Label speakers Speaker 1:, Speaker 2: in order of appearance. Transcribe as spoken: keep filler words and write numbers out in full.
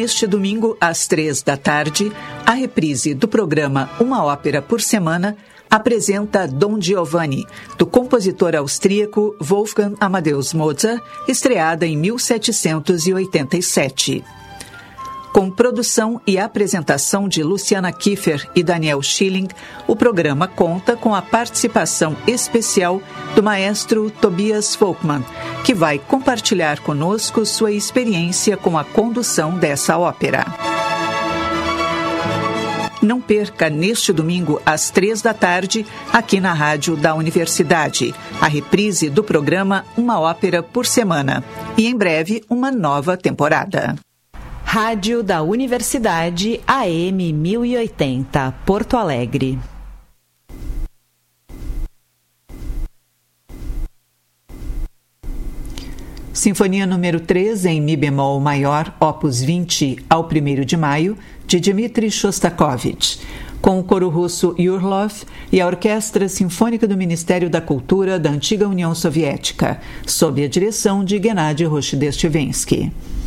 Speaker 1: Neste domingo, às três da tarde, a reprise do programa Uma Ópera por Semana apresenta Don Giovanni, do compositor austríaco Wolfgang Amadeus Mozart, estreada em mil setecentos e oitenta e sete. Com produção e apresentação de Luciana Kiefer e Daniel Schilling, o programa conta com a participação especial do maestro Tobias Folkmann, que vai compartilhar conosco sua experiência com a condução dessa ópera. Não perca neste domingo, às três da tarde, aqui na Rádio da Universidade, a reprise do programa Uma Ópera por Semana. E em breve, uma nova temporada.
Speaker 2: Rádio da Universidade A M mil e oitenta, Porto Alegre.
Speaker 1: Sinfonia número três em Mi bemol maior, opus vinte, ao primeiro de maio, de Dmitri Shostakovich, com o coro russo Yurlov e a Orquestra Sinfônica do Ministério da Cultura da Antiga União Soviética, sob a direção de Gennady Roshidestivensky.